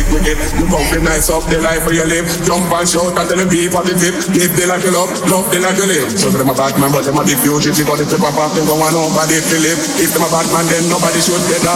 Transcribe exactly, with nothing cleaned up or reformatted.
wicked, wicked. You come feel nice up the life where you live. Jump and shout and tell them be positive. Live the life you love, love the life you live. So them a bad man, but them a big fugitive. But if they pop off, them go on nobody to live. If them a bad man, then nobody should get that.